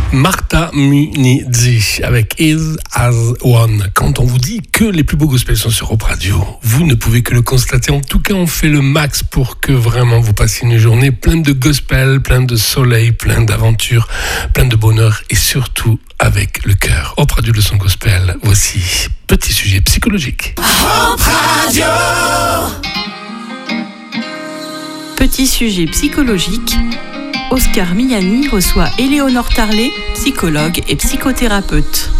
Martha Munizzi avec Is As One. Quand on vous dit que les plus beaux gospels sont sur Europe Radio, vous ne pouvez que le constater. En tout cas, on fait le max pour que vraiment vous passiez une journée pleine de gospel, pleine de soleil, pleine d'aventures, pleine de bonheur et surtout avec le cœur. Europe Radio, le son gospel. Voici petit sujet psychologique. Europe Radio. Petit sujet psychologique. Oscar Miani reçoit Éléonore Tarlet, psychologue et psychothérapeute.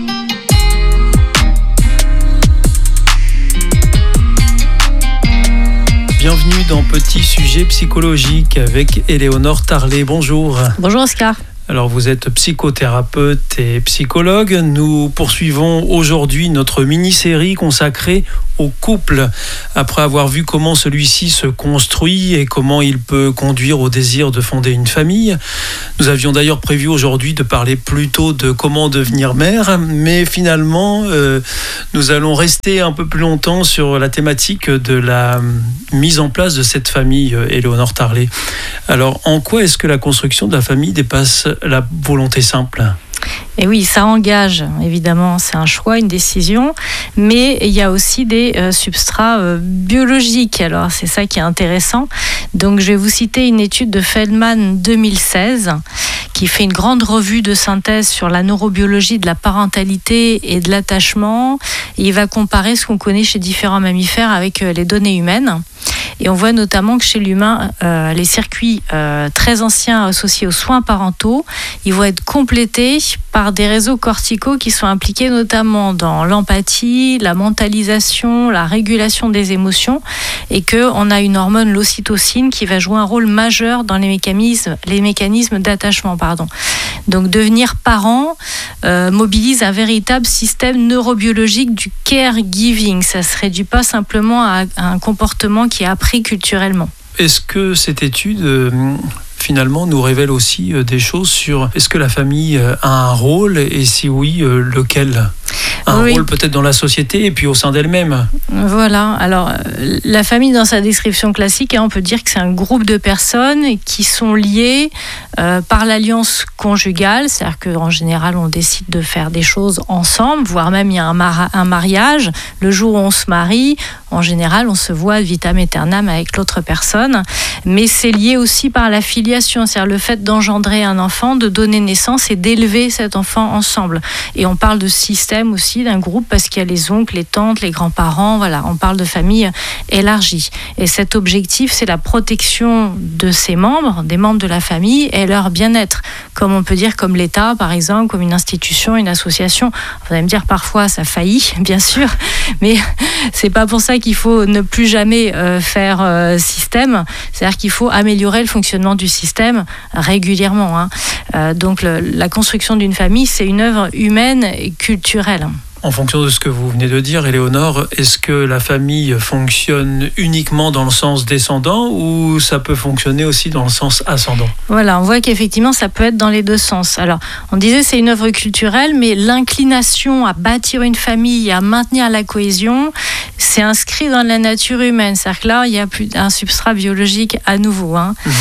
Bienvenue dans Petit sujet psychologique avec Éléonore Tarlet. Bonjour. Bonjour Oscar. Alors vous êtes psychothérapeute et psychologue. Nous poursuivons aujourd'hui notre mini-série consacrée au couple. Après avoir vu comment celui-ci se construit et comment il peut conduire au désir de fonder une famille. Nous avions d'ailleurs prévu aujourd'hui de parler plutôt de comment devenir mère, mais finalement nous allons rester un peu plus longtemps sur la thématique de la mise en place de cette famille, Éléonore Tarlet. Alors en quoi est-ce que la construction de la famille dépasse la volonté simple ? Et oui, ça engage, évidemment, c'est un choix, une décision, mais il y a aussi des substrats biologiques. Alors, c'est ça qui est intéressant. Donc, je vais vous citer une étude de Feldman 2016 qui fait une grande revue de synthèse sur la neurobiologie de la parentalité et de l'attachement. Et il va comparer ce qu'on connaît chez différents mammifères avec les données humaines. Et on voit notamment que chez l'humain, les circuits très anciens associés aux soins parentaux, ils vont être complétés par des réseaux corticaux qui sont impliqués notamment dans l'empathie, la mentalisation, la régulation des émotions, et qu'on a une hormone, l'ocytocine, qui va jouer un rôle majeur dans les mécanismes d'attachement. Donc devenir parent mobilise un véritable système neurobiologique du caregiving. Ça ne se réduit pas simplement à un comportement qui est appris culturellement. Est-ce que cette étude finalement nous révèle aussi des choses sur est-ce que la famille a un rôle et si oui, lequel ? Un rôle peut-être dans la société et puis au sein d'elle-même. Voilà, alors la famille dans sa description classique, on peut dire que c'est un groupe de personnes qui sont liées par l'alliance conjugale, c'est-à-dire qu'en général on décide de faire des choses ensemble, voire même il y a un mariage, le jour où on se marie, en général on se voit vitam aeternam avec l'autre personne, mais c'est lié aussi par la filiation, c'est-à-dire le fait d'engendrer un enfant, de donner naissance et d'élever cet enfant ensemble. Et on parle de système aussi, d'un groupe, parce qu'il y a les oncles, les tantes, les grands-parents, voilà, on parle de famille élargie. Et cet objectif, c'est la protection de ses membres, des membres de la famille et leur bien-être, comme on peut dire comme l'État, par exemple, comme une institution, une association. Vous allez me dire, parfois, ça faillit, bien sûr, mais c'est pas pour ça qu'il faut ne plus jamais faire système, c'est-à-dire qu'il faut améliorer le fonctionnement du système régulièrement. Donc la construction d'une famille, c'est une œuvre humaine et culturelle. En fonction de ce que vous venez de dire, Éléonore, est-ce que la famille fonctionne uniquement dans le sens descendant ou ça peut fonctionner aussi dans le sens ascendant ? Voilà, on voit qu'effectivement, ça peut être dans les deux sens. Alors, on disait c'est une œuvre culturelle, mais l'inclination à bâtir une famille, à maintenir la cohésion, c'est inscrit dans la nature humaine. C'est-à-dire que là, il y a plus un substrat biologique à nouveau.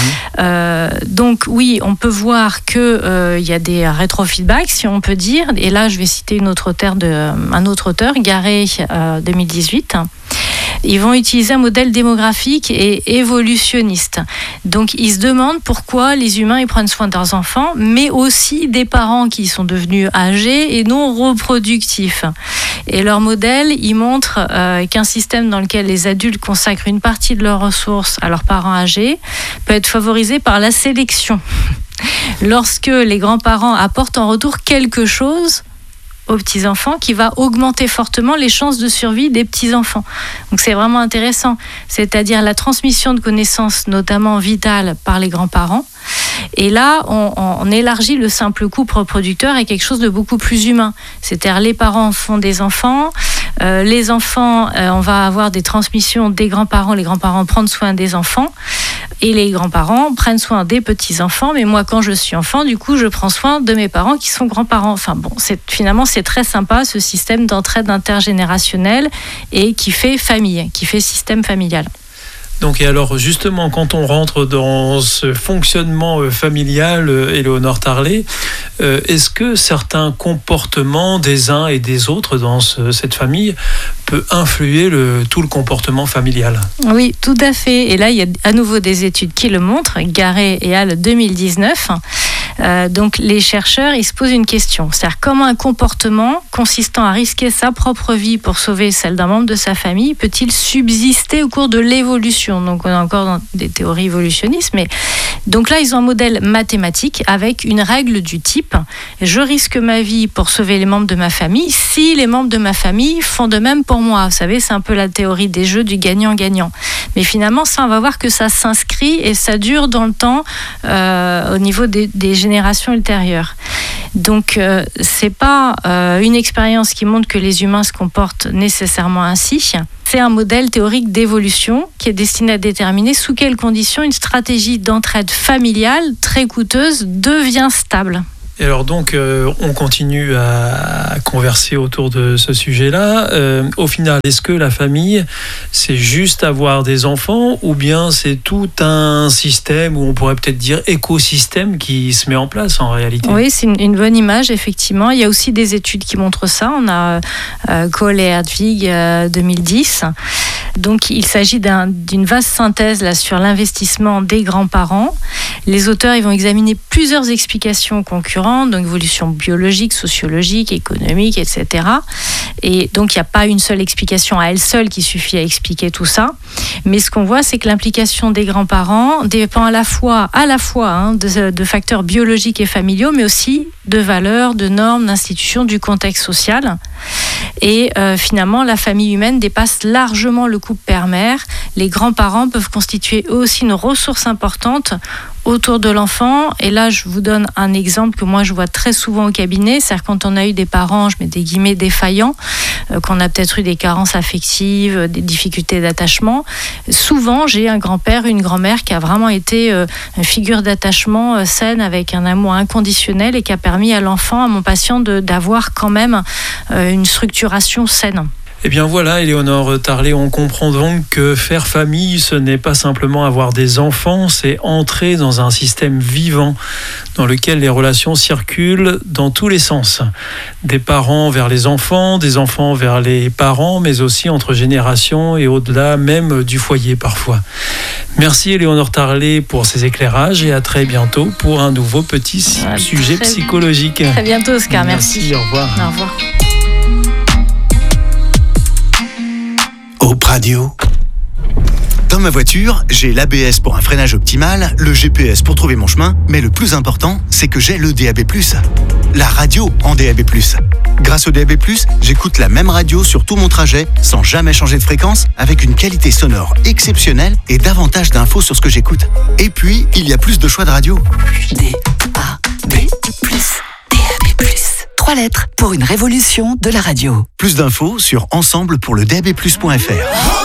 Donc oui, on peut voir qu'il y a des rétrofeedbacks, si on peut dire. Et là, je vais citer un autre auteur, Garey, 2018. Ils vont utiliser un modèle démographique et évolutionniste. Donc, ils se demandent pourquoi les humains ils prennent soin de leurs enfants, mais aussi des parents qui sont devenus âgés et non reproductifs. Et leur modèle, il montre qu'un système dans lequel les adultes consacrent une partie de leurs ressources à leurs parents âgés peut être favorisé par la sélection. Lorsque les grands-parents apportent en retour quelque chose aux petits-enfants qui va augmenter fortement les chances de survie des petits-enfants. Donc c'est vraiment intéressant, c'est-à-dire la transmission de connaissances notamment vitales par les grands-parents. Et là, on élargit le simple couple reproducteur à quelque chose de beaucoup plus humain. C'est-à-dire les parents font des enfants, les enfants, on va avoir des transmissions des grands-parents, les grands-parents prennent soin des enfants, et les grands-parents prennent soin des petits-enfants, mais moi quand je suis enfant, du coup je prends soin de mes parents qui sont grands-parents. Enfin bon, finalement c'est très sympa ce système d'entraide intergénérationnelle et qui fait famille, qui fait système familial. Donc, et alors justement, quand on rentre dans ce fonctionnement familial, Éléonore Tarlet, Est-ce que certains comportements des uns et des autres dans cette famille peut influer tout le comportement familial? Oui, tout à fait. Et là, il y a à nouveau des études qui le montrent, Garet et al. 2019. Donc les chercheurs, ils se posent une question, c'est-à-dire comment un comportement consistant à risquer sa propre vie pour sauver celle d'un membre de sa famille peut-il subsister au cours de l'évolution? Donc on est encore dans des théories évolutionnistes, mais donc là ils ont un modèle mathématique avec une règle du type je risque ma vie pour sauver les membres de ma famille si les membres de ma famille font de même pour moi. Vous savez, c'est un peu la théorie des jeux du gagnant-gagnant. Mais finalement, ça, on va voir que ça s'inscrit et ça dure dans le temps au niveau des générations ultérieures. Donc, c'est pas une expérience qui montre que les humains se comportent nécessairement ainsi. C'est un modèle théorique d'évolution qui est destiné à déterminer sous quelles conditions une stratégie d'entraide familiale très coûteuse devient stable. Et alors donc, on continue à converser autour de ce sujet-là. Au final, est-ce que la famille, c'est juste avoir des enfants ou bien c'est tout un système, ou on pourrait peut-être dire écosystème qui se met en place en réalité? Oui, c'est une bonne image, effectivement. Il y a aussi des études qui montrent ça. On a Kohl et Hertwig 2010. Donc, il s'agit d'une vaste synthèse là, sur l'investissement des grands-parents. Les auteurs ils vont examiner plusieurs explications concurrentes, donc évolution biologique, sociologique, économique, etc. Et donc, il n'y a pas une seule explication à elle seule qui suffit à expliquer tout ça. Mais ce qu'on voit, c'est que l'implication des grands-parents dépend à la fois de facteurs biologiques et familiaux, mais aussi de valeurs, de normes, d'institutions, du contexte social. Et finalement, la famille humaine dépasse largement le couple père-mère. Les grands-parents peuvent constituer eux aussi une ressource importante autour de l'enfant. Et là, je vous donne un exemple que moi, je vois très souvent au cabinet. C'est-à-dire quand on a eu des parents, je mets des guillemets, défaillants, qu'on a peut-être eu des carences affectives, des difficultés d'attachement. Souvent, j'ai un grand-père, une grand-mère qui a vraiment été une figure d'attachement saine avec un amour inconditionnel et qui a permis à l'enfant, à mon patient, d'avoir quand même une structuration saine. Eh bien voilà, Éléonore Tarlet, on comprend donc que faire famille, ce n'est pas simplement avoir des enfants, c'est entrer dans un système vivant dans lequel les relations circulent dans tous les sens. Des parents vers les enfants, des enfants vers les parents, mais aussi entre générations et au-delà même du foyer parfois. Merci Éléonore Tarlet pour ces éclairages et à très bientôt pour un nouveau petit sujet psychologique. Très bientôt Oscar, merci. Au revoir. Au revoir. Op Radio. Dans ma voiture, j'ai l'ABS pour un freinage optimal, le GPS pour trouver mon chemin, mais le plus important, c'est que j'ai le DAB+. La radio en DAB+. Grâce au DAB+, j'écoute la même radio sur tout mon trajet, sans jamais changer de fréquence, avec une qualité sonore exceptionnelle et davantage d'infos sur ce que j'écoute. Et puis, il y a plus de choix de radio. DAB+. 3 lettres pour une révolution de la radio. Plus d'infos sur ensemble pour le DAB+.fr.